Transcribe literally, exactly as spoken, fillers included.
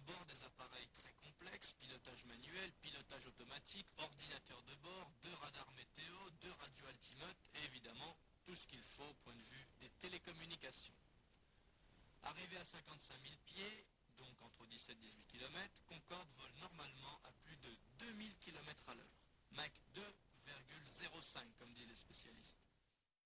bord des appareils très complexes, pilotage manuel, pilotage automatique, ordinateur de bord, deux radars météo, deux radios altimettes et évidemment tout ce qu'il faut au point de vue des télécommunications. Arrivé à cinquante-cinq mille pieds, donc entre dix-sept et dix-huit kilomètres, Concorde vole normalement